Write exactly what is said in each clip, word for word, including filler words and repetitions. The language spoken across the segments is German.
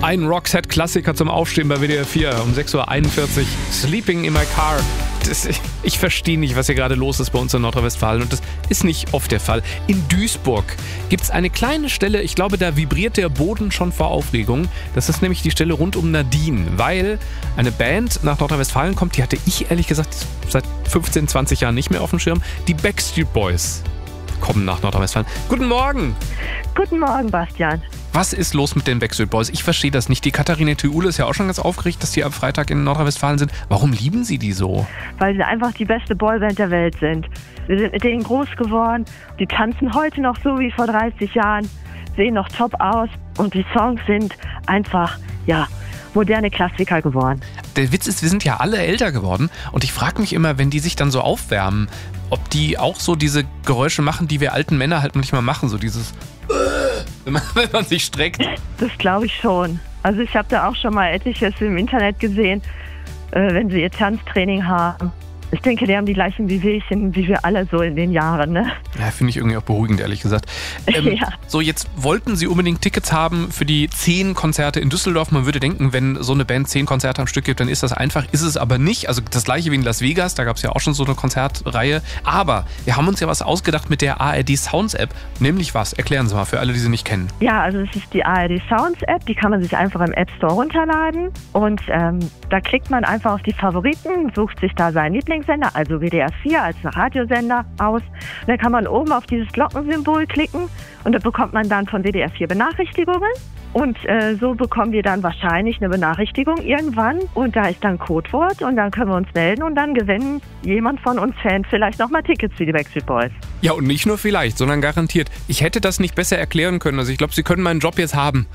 Ein Roxette-Klassiker zum Aufstehen bei W D R vier um sechs Uhr einundvierzig. Sleeping in my car. Das, ich verstehe nicht, was hier gerade los ist bei uns in Nordrhein-Westfalen. Und das ist nicht oft der Fall. In Duisburg gibt es eine kleine Stelle, ich glaube, da vibriert der Boden schon vor Aufregung. Das ist nämlich die Stelle rund um Nadine, weil eine Band nach Nordrhein-Westfalen kommt, die hatte ich ehrlich gesagt seit fünfzehn, zwanzig Jahren nicht mehr auf dem Schirm. Die Backstreet Boys kommen nach Nordrhein-Westfalen. Guten Morgen! Guten Morgen, Bastian. Was ist los mit den Backstreet Boys? Ich verstehe das nicht. Die Katharina Theule ist ja auch schon ganz aufgeregt, dass die am Freitag in Nordrhein-Westfalen sind. Warum lieben Sie die so? Weil sie einfach die beste Boyband der Welt sind. Wir sind mit denen groß geworden. Die tanzen heute noch so wie vor dreißig Jahren, sehen noch top aus und die Songs sind einfach, ja, moderne Klassiker geworden. Der Witz ist, wir sind ja alle älter geworden und ich frage mich immer, wenn die sich dann so aufwärmen, ob die auch so diese Geräusche machen, die wir alten Männer halt manchmal machen, so dieses wenn man, wenn man sich streckt. Das glaube ich schon. Also ich habe da auch schon mal etliches im Internet gesehen, äh, wenn sie ihr Tanztraining haben. Ich denke, die haben die gleichen Wehwehchen wie wir alle so in den Jahren, ne? Ja, finde ich irgendwie auch beruhigend, ehrlich gesagt. Ähm, ja. So, jetzt wollten Sie unbedingt Tickets haben für die zehn Konzerte in Düsseldorf. Man würde denken, wenn so eine Band zehn Konzerte am Stück gibt, dann ist das einfach. Ist es aber nicht. Also das gleiche wie in Las Vegas, da gab es ja auch schon so eine Konzertreihe. Aber wir haben uns ja was ausgedacht mit der A R D Sounds App. Nämlich was? Erklären Sie mal für alle, die sie nicht kennen. Ja, also es ist die A R D Sounds App. Die kann man sich einfach im App Store runterladen. Und ähm, da klickt man einfach auf die Favoriten, sucht sich da seinen Lieblingssender, also W D R vier als Radiosender aus. Und dann kann man oben auf dieses Glockensymbol klicken und da bekommt man dann von W D R vier Benachrichtigungen. Und äh, so bekommen wir dann wahrscheinlich eine Benachrichtigung irgendwann und da ist dann Codewort und dann können wir uns melden und dann gewinnen jemand von uns Fans vielleicht nochmal Tickets für die Backstreet Boys. Ja, und nicht nur vielleicht, sondern garantiert. Ich hätte das nicht besser erklären können. Also ich glaube, Sie können meinen Job jetzt haben.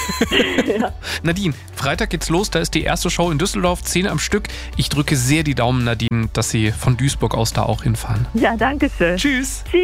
Ja. Nadine, Freitag geht's los, da ist die erste Show in Düsseldorf, zehn am Stück. Ich drücke sehr die Daumen, Nadine, dass Sie von Duisburg aus da auch hinfahren. Ja, danke schön. Tschüss.